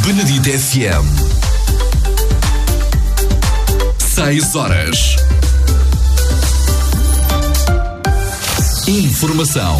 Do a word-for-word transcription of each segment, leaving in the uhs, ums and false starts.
Benedita F M. Seis horas. Informação.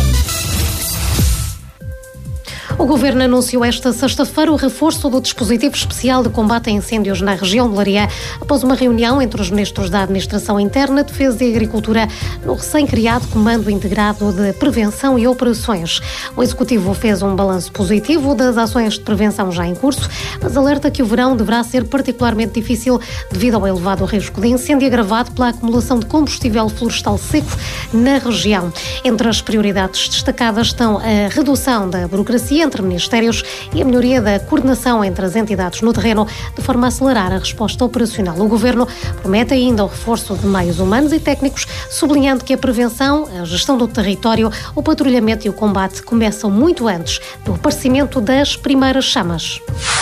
O Governo anunciou esta sexta-feira o reforço do dispositivo especial de combate a incêndios na região de Leiria, após uma reunião entre os ministros da Administração Interna, Defesa e Agricultura no recém-criado Comando Integrado de Prevenção e Operações. O Executivo fez um balanço positivo das ações de prevenção já em curso, mas alerta que o verão deverá ser particularmente difícil devido ao elevado risco de incêndio agravado pela acumulação de combustível florestal seco na região. Entre as prioridades destacadas estão a redução da burocracia entre ministérios e a melhoria da coordenação entre as entidades no terreno, de forma a acelerar a resposta operacional. O Governo promete ainda o reforço de meios humanos e técnicos, sublinhando que a prevenção, a gestão do território, o patrulhamento e o combate começam muito antes do aparecimento das primeiras chamas.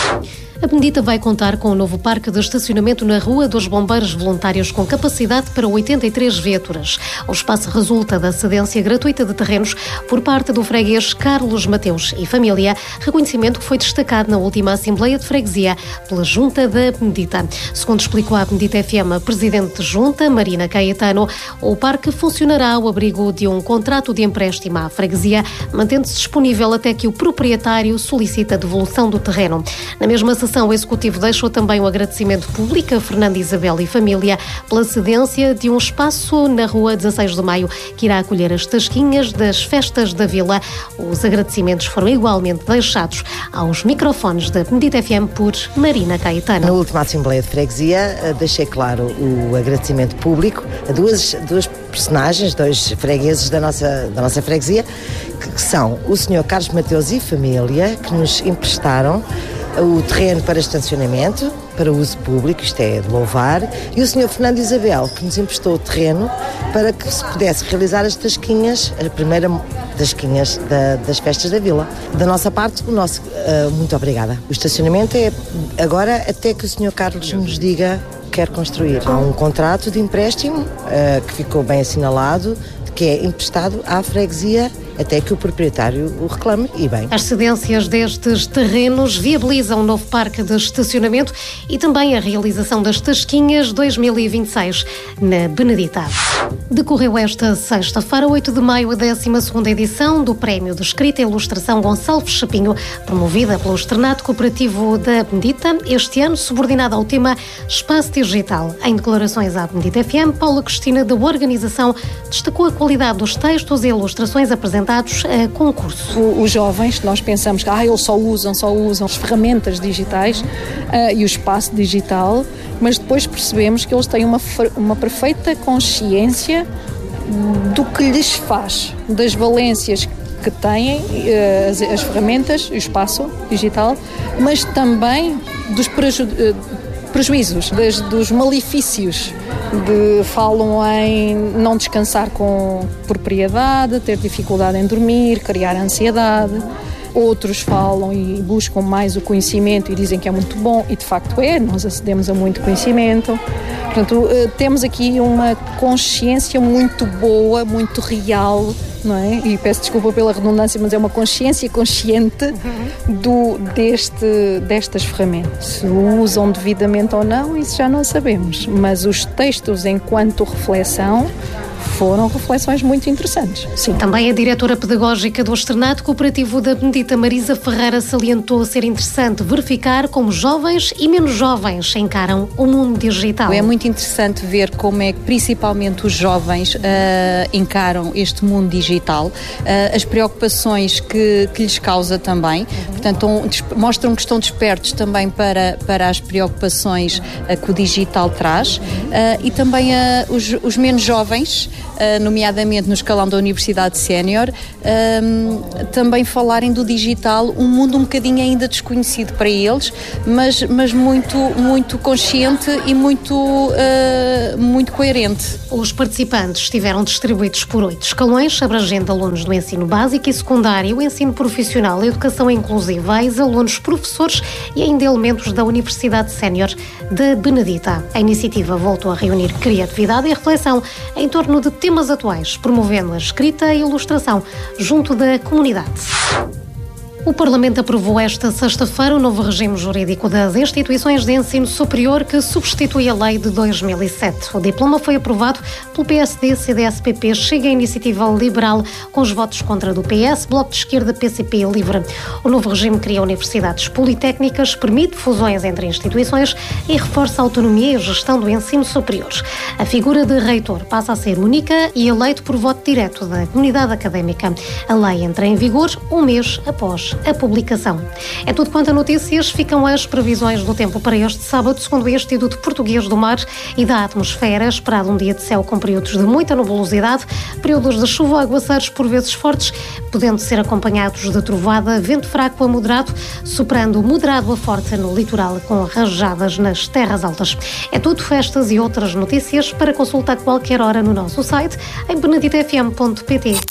A Benedita vai contar com um novo parque de estacionamento na Rua dos Bombeiros Voluntários com capacidade para oitenta e três viaturas. O espaço resulta da cedência gratuita de terrenos por parte do freguês Carlos Mateus e família, reconhecimento que foi destacado na última Assembleia de Freguesia pela Junta da Benedita. Segundo explicou à Benedita F M a Presidente de Junta, Marina Caetano, o parque funcionará ao abrigo de um contrato de empréstimo à freguesia, mantendo-se disponível até que o proprietário solicite a devolução do terreno. Na mesma sessão, o Executivo deixou também um agradecimento público a Fernando Isabel e família pela cedência de um espaço na Rua dezasseis de Maio, que irá acolher as tasquinhas das festas da Vila. Os agradecimentos foram igualmente deixados aos microfones da Benedita F M por Marina Caetano. Na última Assembleia de Freguesia, deixei claro o agradecimento público a duas, duas personagens, dois fregueses da nossa, da nossa freguesia, que são o senhor Carlos Mateus e família, que nos emprestaram o terreno para estacionamento, para uso público, isto é de louvar, e o senhor Fernando Isabel, que nos emprestou o terreno para que se pudesse realizar as tasquinhas, a primeira tasquinhas da, das festas da Vila. Da nossa parte, o nosso uh, muito obrigada. O estacionamento é agora até que o senhor Carlos nos diga que quer construir. Há um contrato de empréstimo uh, que ficou bem assinalado, que é emprestado à freguesia até que o proprietário o reclame, e bem. As cedências destes terrenos viabilizam um novo parque de estacionamento e também a realização das Tasquinhas dois mil e vinte e seis na Benedita. Decorreu esta sexta-feira, oito de maio, a décima segunda edição do Prémio de Escrita e Ilustração Gonçalves Chapinho, promovida pelo Externato Cooperativo da Benedita, este ano subordinada ao tema Espaço Digital. Em declarações à Benedita F M, Paula Cristina, da organização, destacou a qualidade dos textos e ilustrações apresentados a concurso. Os jovens, nós pensamos que ah, eles só usam, só usam as ferramentas digitais uh, e o espaço digital, mas depois percebemos que eles têm uma, uma perfeita consciência do que lhes faz, das valências que têm uh, as, as ferramentas, o espaço digital, mas também dos preju- uh, prejuízos, das, dos malefícios. De, falam em não descansar com propriedade, ter dificuldade em dormir, criar ansiedade. Outros falam e buscam mais o conhecimento e dizem que é muito bom, e de facto é, nós acedemos a muito conhecimento. Portanto, temos aqui uma consciência muito boa, muito real, não é? E peço desculpa pela redundância, mas é uma consciência consciente do, deste, destas ferramentas. Se usam devidamente ou não, isso já não sabemos. Mas os textos, enquanto reflexão, foram reflexões muito interessantes. Sim. Também a diretora pedagógica do Externato Cooperativo da Benedita, Marisa Ferreira, salientou ser interessante verificar como jovens e menos jovens encaram o mundo digital. É muito interessante ver como é que principalmente os jovens uh, encaram este mundo digital, uh, as preocupações que, que lhes causa também, uhum. Portanto um, mostram que estão despertos também para, para as preocupações uh, que o digital traz, uh, e também uh, os, os menos jovens, Uh, nomeadamente no escalão da Universidade Sénior, uh, também falarem do digital, um mundo um bocadinho ainda desconhecido para eles, mas, mas muito, muito consciente e muito, uh, muito coerente. Os participantes estiveram distribuídos por oito escalões, abrangendo alunos do ensino básico e secundário, o ensino profissional, a educação inclusiva, ex-alunos, professores e ainda elementos da Universidade Sénior da Benedita. A iniciativa voltou a reunir criatividade e reflexão em torno de temas atuais, promovendo a escrita e ilustração junto da comunidade. O Parlamento aprovou esta sexta-feira o novo regime jurídico das instituições de ensino superior que substitui a lei de dois mil e sete. O diploma foi aprovado pelo P S D, C D S, P P, Chega a Iniciativa Liberal, com os votos contra do P S, Bloco de Esquerda, P C P e Livre. O novo regime cria universidades politécnicas, permite fusões entre instituições e reforça a autonomia e a gestão do ensino superior. A figura de reitor passa a ser única e eleito por voto direto da comunidade académica. A lei entra em vigor um mês após a publicação. É tudo quanto a notícias. Ficam as previsões do tempo para este sábado, segundo o Instituto Português do Mar e da Atmosfera. Esperado um dia de céu com períodos de muita nebulosidade, períodos de chuva, aguaceiros por vezes fortes, podendo ser acompanhados de trovada, vento fraco a moderado, soprando moderado a forte no litoral, com rajadas nas terras altas. É tudo, estas e outras notícias para consultar a qualquer hora no nosso site em benedita f m ponto p t.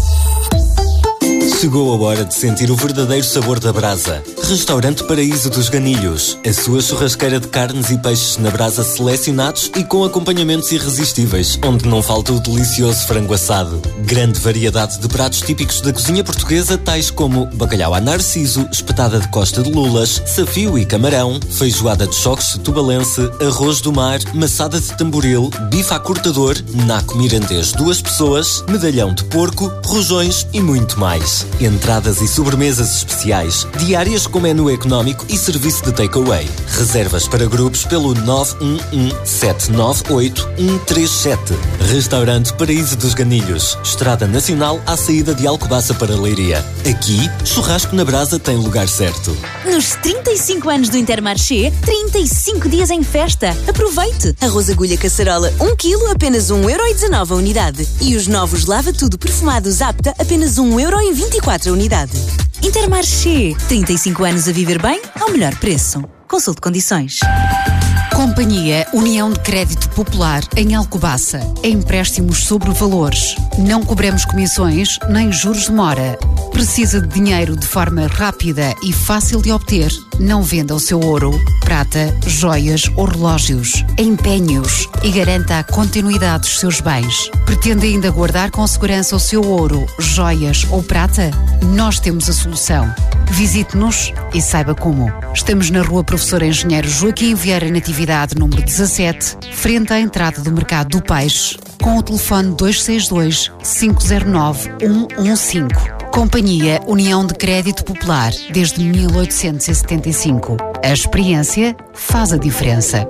Chegou a hora de sentir o verdadeiro sabor da brasa. Restaurante Paraíso dos Ganilhos. A sua churrasqueira de carnes e peixes na brasa selecionados e com acompanhamentos irresistíveis, onde não falta o delicioso frango assado. Grande variedade de pratos típicos da cozinha portuguesa, tais como bacalhau à narciso, espetada de costa de lulas, safio e camarão, feijoada de choques de tubalense, arroz do mar, maçada de tamboril, bife à cortador, naco mirandês duas pessoas, medalhão de porco, rojões e muito mais. Entradas e sobremesas especiais, diárias com menu económico e serviço de takeaway. Reservas para grupos pelo nove um um, sete nove oito, um três sete. Restaurante Paraíso dos Ganilhos. Estrada Nacional à saída de Alcobaça para Leiria. Aqui, churrasco na brasa tem lugar certo. Nos trinta e cinco anos do Intermarché, trinta e cinco dias em festa. Aproveite! Arroz agulha caçarola um quilo, apenas um euro e dezanove a unidade. E os novos Lava Tudo perfumados Apta, apenas um euro e vinte e quatro a unidade. Intermarché, trinta e cinco anos a viver bem ao melhor preço. Consulte condições. Companhia União de Crédito Popular em Alcobaça. Empréstimos sobre valores. Não cobramos comissões nem juros de mora. Precisa de dinheiro de forma rápida e fácil de obter? Não venda o seu ouro, prata, joias ou relógios. Empenhe-os e garanta a continuidade dos seus bens. Pretende ainda guardar com segurança o seu ouro, joias ou prata? Nós temos a solução. Visite-nos e saiba como. Estamos na Rua Professor Engenheiro Joaquim Vieira Natividade, número dezassete, frente à entrada do Mercado do Peixe, com o telefone dois seis dois, cinco zero nove, um um cinco. Companhia União de Crédito Popular, desde mil oitocentos e setenta e cinco. A experiência faz a diferença.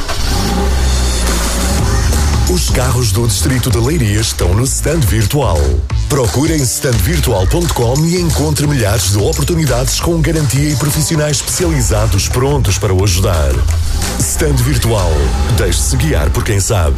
Os carros do Distrito de Leiria estão no stand virtual. Procure em stand virtual ponto com e encontre milhares de oportunidades com garantia e profissionais especializados prontos para o ajudar. Stand Virtual. Deixe-se guiar por quem sabe.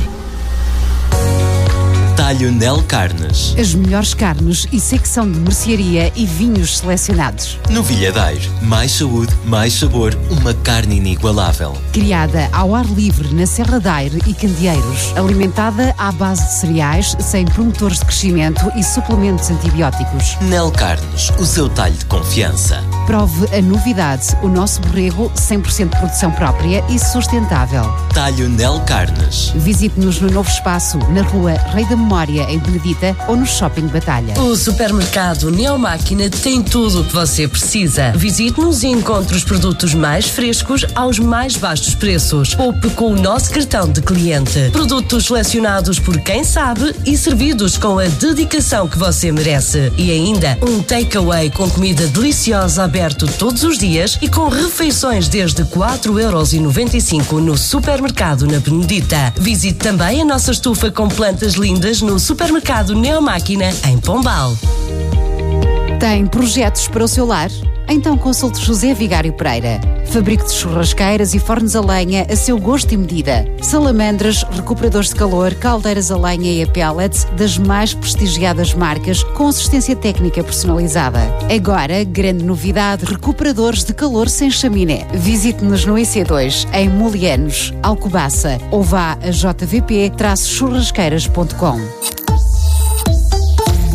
Talho Nel Carnes. As melhores carnes e secção de mercearia e vinhos selecionados. Novilhadeiro. Mais saúde, mais sabor. Uma carne inigualável. Criada ao ar livre na Serra da Aire e Candeeiros. Alimentada à base de cereais, sem promotores de crescimento e suplementos antibióticos. Nel Carnes. O seu talho de confiança. Prove a novidade. O nosso borrego cem por cento de produção própria e sustentável. Talho Nel Carnes. Visite-nos no novo espaço, na rua Rei da Memória, em Benedita, ou no Shopping Batalha. O supermercado Neomáquina tem tudo o que você precisa. Visite-nos e encontre os produtos mais frescos aos mais baixos preços. Poupe com o nosso cartão de cliente. Produtos selecionados por quem sabe e servidos com a dedicação que você merece. E ainda um takeaway com comida deliciosa aberto todos os dias e com refeições desde quatro euros e noventa e cinco no supermercado na Benedita. Visite também a nossa estufa com plantas lindas no supermercado Neomáquina em Pombal. Tem projetos para o seu lar? Então consulte José Vigário Pereira. Fabrico de churrasqueiras e fornos a lenha a seu gosto e medida. Salamandras, recuperadores de calor, caldeiras a lenha e a pellets das mais prestigiadas marcas com assistência técnica personalizada. Agora, grande novidade, recuperadores de calor sem chaminé. Visite-nos no I C dois, em Molianos, Alcobaça, ou vá a j v p churrasqueiras ponto com.